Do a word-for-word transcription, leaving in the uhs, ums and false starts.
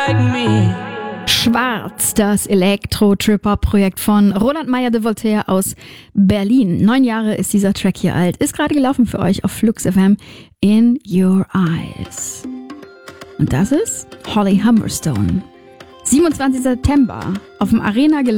like me. Schwarz, das Elektro-Trip-Hop-Projekt von Roland Meyer de Voltaire aus Berlin. Neun Jahre ist dieser Track hier alt. Ist gerade gelaufen für euch auf Flux F M. In Your Eyes. Und das ist Holly Humberstone. siebenundzwanzigster September auf dem Arena